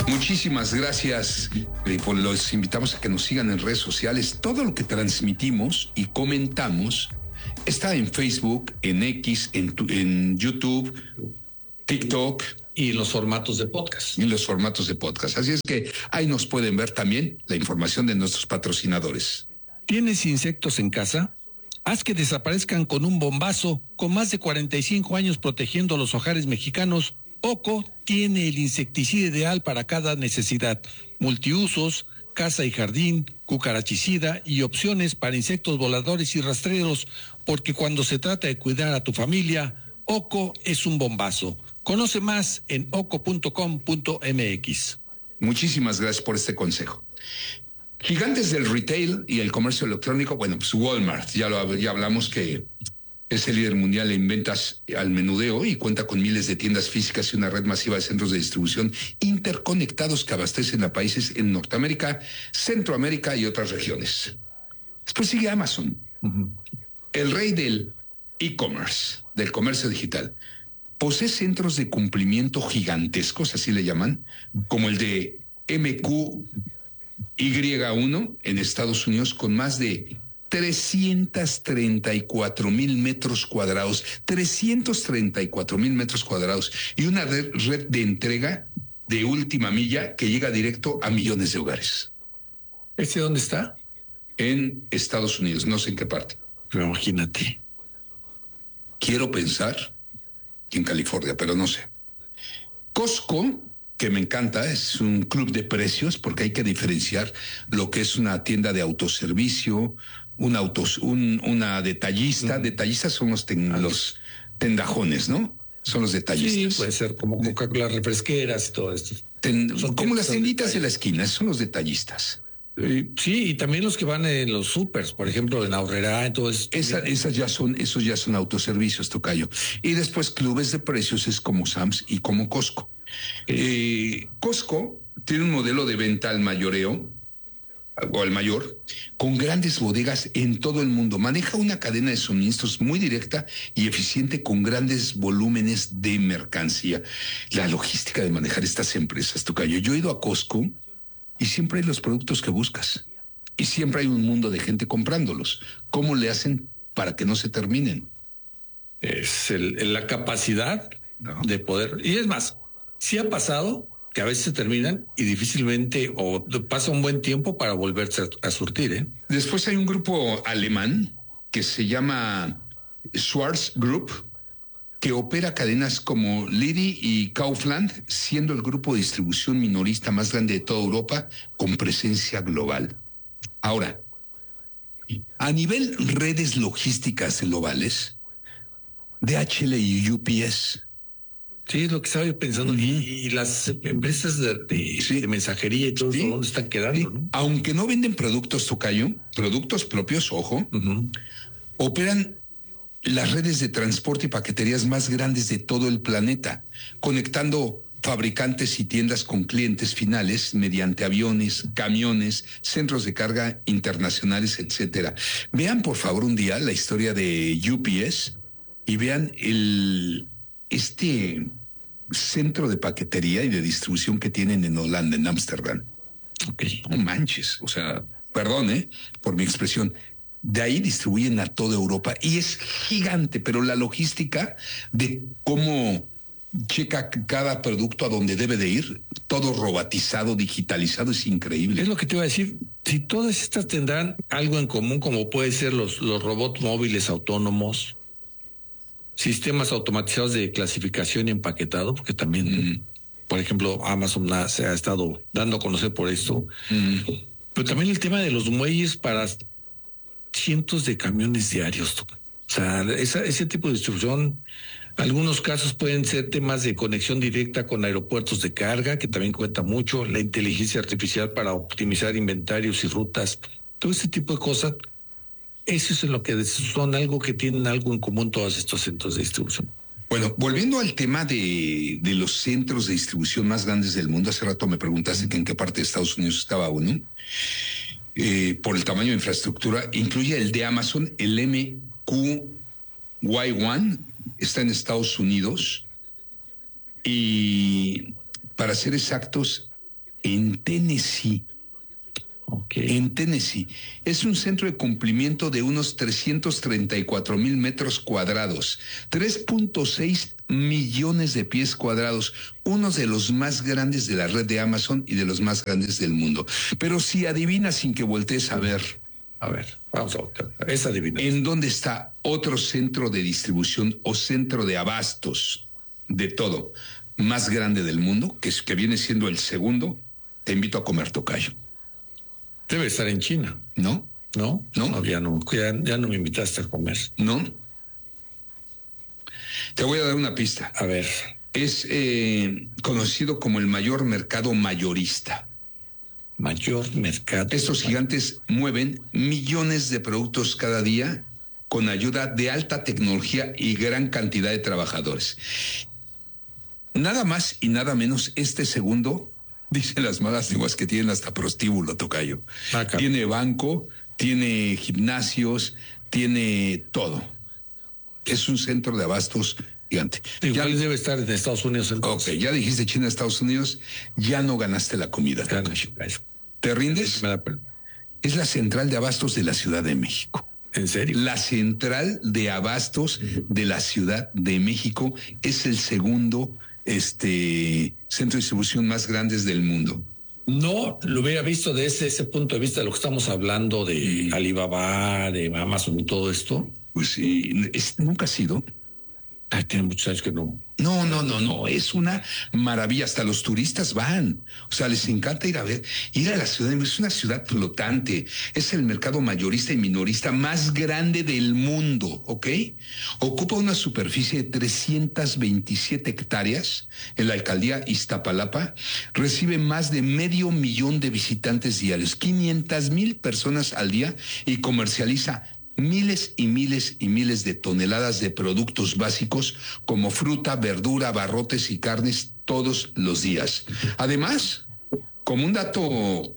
Muchísimas gracias. Los invitamos a que nos sigan en redes sociales. Todo lo que transmitimos y comentamos está en Facebook, en X, en YouTube, TikTok. Y los formatos de podcast. Y los formatos de podcast. Así es que ahí nos pueden ver también la información de nuestros patrocinadores. ¿Tienes insectos en casa? Haz que desaparezcan con un bombazo. Con más de 45 años protegiendo los hogares mexicanos, OCO tiene el insecticida ideal para cada necesidad. Multiusos, casa y jardín, cucarachicida y opciones para insectos voladores y rastreros, porque cuando se trata de cuidar a tu familia, OCO es un bombazo. Conoce más en oco.com.mx. Muchísimas gracias por este consejo. Gigantes del retail y el comercio electrónico, bueno, pues Walmart, ya hablamos que es el líder mundial en ventas al menudeo y cuenta con miles de tiendas físicas y una red masiva de centros de distribución interconectados que abastecen a países en Norteamérica, Centroamérica y otras regiones. Después sigue Amazon, el rey del e-commerce, del comercio digital. Posee centros de cumplimiento gigantescos, así le llaman, como el de MQY1 en Estados Unidos, con más de 334,000 metros cuadrados, 334,000 metros cuadrados, y una red de entrega de última milla que llega directo a millones de hogares. ¿Ese dónde está? En Estados Unidos, no sé en qué parte. Pero imagínate. Quiero pensar en California, pero no sé. Costco, que me encanta, es un club de precios porque hay que diferenciar lo que es una tienda de autoservicio, una detallista. Detallistas son los tendajones, ¿no? Son los detallistas. Sí, puede ser como Coca-Cola, refresqueras y todo esto. Como las tienditas de la esquina, son los detallistas. Sí, y también los que van en los supers, por ejemplo, en Aurrerá, entonces. Esos ya son autoservicios, tocayo. Y después clubes de precios es como Sam's y como Costco. Costco tiene un modelo de venta al mayoreo, o al mayor, con grandes bodegas en todo el mundo. Maneja una cadena de suministros muy directa y eficiente con grandes volúmenes de mercancía. La logística de manejar estas empresas, tocayo. Yo he ido a Costco y siempre hay los productos que buscas. Y siempre hay un mundo de gente comprándolos. ¿Cómo le hacen para que no se terminen? Es la capacidad de poder. Y es más, sí ha pasado que a veces se terminan y difícilmente o pasa un buen tiempo para volverse a surtir, ¿eh? Después hay un grupo alemán que se llama Schwarz Group, que opera cadenas como Lidl y Kaufland, siendo el grupo de distribución minorista más grande de toda Europa con presencia global. Ahora, a nivel redes logísticas globales, DHL y UPS. Sí, es lo que estaba yo pensando. Y las empresas de mensajería y todo eso, ¿dónde están quedando? ¿No? Aunque no venden productos, tocayo, productos propios, ojo, operan las redes de transporte y paqueterías más grandes de todo el planeta, conectando fabricantes y tiendas con clientes finales mediante aviones, camiones, centros de carga internacionales, etcétera. Vean, por favor, un día la historia de UPS y vean este centro de paquetería y de distribución que tienen en Holanda, en Ámsterdam. Okay. No manches, o sea, perdón, por mi expresión. De ahí distribuyen a toda Europa y es gigante, pero la logística de cómo checa cada producto a donde debe de ir, todo robotizado, digitalizado, es increíble. Es lo que te iba a decir. Si todas estas tendrán algo en común, como puede ser los robots móviles autónomos, sistemas automatizados de clasificación y empaquetado, porque también, por ejemplo, Amazon se ha estado dando a conocer por esto, pero también el tema de los muelles para cientos de camiones diarios. O sea, ese tipo de distribución, algunos casos pueden ser temas de conexión directa con aeropuertos de carga, que también cuenta mucho, la inteligencia artificial para optimizar inventarios y rutas, todo ese tipo de cosas. Eso es lo que son algo que tienen algo en común todos estos centros de distribución. Bueno, volviendo al tema de los centros de distribución más grandes del mundo, hace rato me preguntaste que en qué parte de Estados Unidos estaba uno. Por el tamaño de infraestructura, incluye el de Amazon, el MQY1, está en Estados Unidos, y para ser exactos, en Tennessee. Okay. En Tennessee. Es un centro de cumplimiento de unos 334,000 metros cuadrados, 3.6 millones de pies cuadrados, uno de los más grandes de la red de Amazon y de los más grandes del mundo. Pero si adivinas sin que voltees a ver, vamos a voltear. Es adivinar. ¿en dónde está otro centro de distribución o centro de abastos de todo más grande del mundo, que viene siendo el segundo? Te invito a comer, tocayo. Debe estar en China. ¿No? ¿No? No. Ya no me invitaste a comer. ¿No? Te voy a dar una pista. A ver. Es conocido como el mayor mercado mayorista. Mayor mercado. Estos gigantes mueven millones de productos cada día con ayuda de alta tecnología y gran cantidad de trabajadores. Nada más y nada menos, este segundo, dicen las malas lenguas, que tienen hasta prostíbulo, tocayo. Tiene banco, tiene gimnasios, tiene todo. Es un centro de abastos gigante. Igual ya debe estar en Estados Unidos. Entonces. Ok, ya dijiste China, Estados Unidos, ya no ganaste la comida. ¿Te rindes? Es la central de abastos de la Ciudad de México. ¿En serio? La central de abastos de la Ciudad de México es el segundo centro de distribución más grande del mundo. No lo hubiera visto desde ese punto de vista de lo que estamos hablando de Alibaba, de Amazon y todo esto. Pues sí, nunca ha sido. Ay, tiene muchos años que no. No, es una maravilla, hasta los turistas van, o sea, les encanta ir a la Ciudad de México. Es una ciudad flotante, es el mercado mayorista y minorista más grande del mundo, ¿ok? Ocupa una superficie de 327 hectáreas en la alcaldía Iztapalapa, recibe más de 500,000 de visitantes diarios, 500,000 personas al día y comercializa miles y miles y miles de toneladas de productos básicos como fruta, verdura, abarrotes y carnes todos los días. Además, como un dato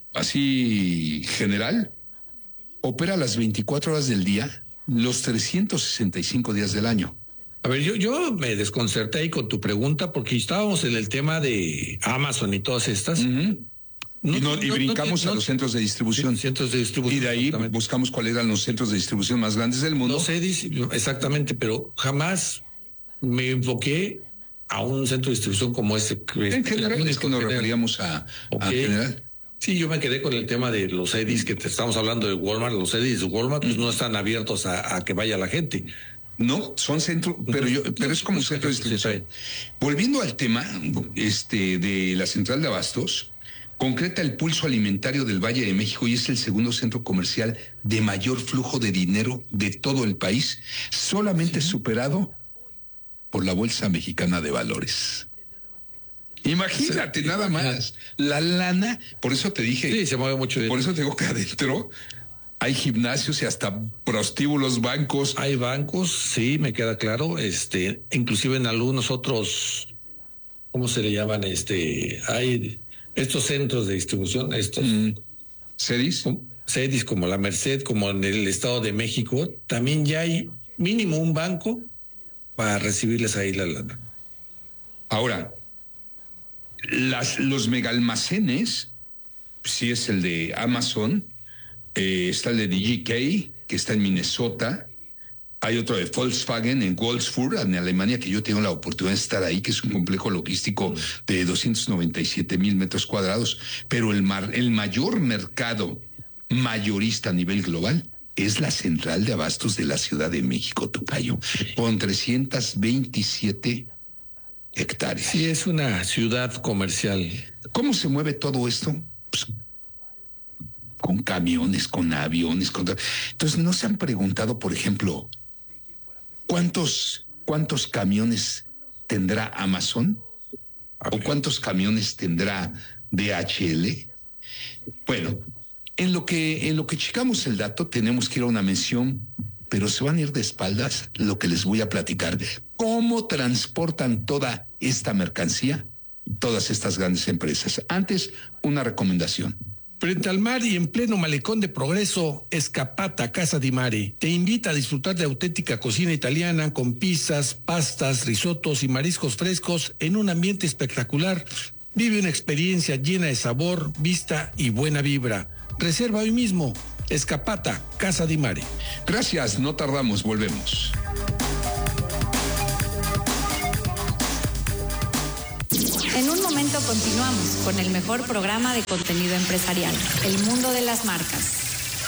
así general, opera las 24 horas del día, los 365 días del año. A ver, yo me desconcerté ahí con tu pregunta porque estábamos en el tema de Amazon y todas estas. Uh-huh. Y brincamos a los centros de distribución. Centros de distribución. Y de ahí buscamos cuáles eran los centros de distribución más grandes del mundo. Los EDIs, exactamente, pero jamás me enfoqué a un centro de distribución como este. En general, es que nos referíamos a general. Sí, yo me quedé con el tema de los EDIs que te estamos hablando de Walmart. Los EDIs de Walmart pues no están abiertos a que vaya la gente. No, son centros, pero es como un centro de distribución. Volviendo al tema de la central de abastos, concreta el pulso alimentario del Valle de México y es el segundo centro comercial de mayor flujo de dinero de todo el país, solamente superado por la Bolsa Mexicana de Valores. Imagínate nada más la lana, por eso te dije. Sí, se mueve mucho. Por eso te digo que adentro hay gimnasios y hasta prostíbulos, bancos. Hay bancos, sí, me queda claro. Inclusive en algunos otros, ¿cómo se le llaman? Hay estos centros de distribución, CEDIs como la Merced, como en el Estado de México, también ya hay mínimo un banco para recibirles ahí la lana. Ahora, los megalmacenes, sí es el de Amazon, está el de DGK, que está en Minnesota, hay otro de Volkswagen en Wolfsburg, en Alemania, que yo tengo la oportunidad de estar ahí, que es un complejo logístico de 297,000 metros cuadrados, pero el mayor mercado mayorista a nivel global es la central de abastos de la Ciudad de México, tocayo, con 327 hectáreas. Sí, es una ciudad comercial. ¿Cómo se mueve todo esto? Pues, con camiones, con aviones, Entonces, ¿no se han preguntado, por ejemplo, cuántos camiones tendrá Amazon? ¿O cuántos camiones tendrá DHL? Bueno, en lo que checamos el dato, tenemos que ir a una mención, pero se van a ir de espaldas lo que les voy a platicar. ¿Cómo transportan toda esta mercancía todas estas grandes empresas? Antes, una recomendación. Frente al mar y en pleno malecón de Progreso, Escapata Casa di Mare te invita a disfrutar de auténtica cocina italiana con pizzas, pastas, risotos y mariscos frescos en un ambiente espectacular Vive una experiencia llena de sabor, vista y buena vibra. Reserva hoy mismo. Escapata, Casa di Mare. Gracias, no tardamos, volvemos. En un momento continuamos con el mejor programa de contenido empresarial, El Mundo de las Marcas.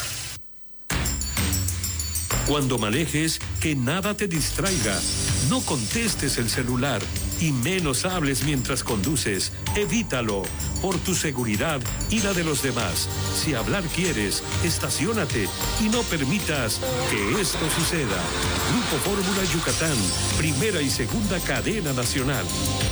Cuando manejes, que nada te distraiga. No contestes el celular y menos hables mientras conduces. Evítalo, por tu seguridad y la de los demás. Si hablar quieres, estaciónate y no permitas que esto suceda. Grupo Fórmula Yucatán, primera y segunda cadena nacional.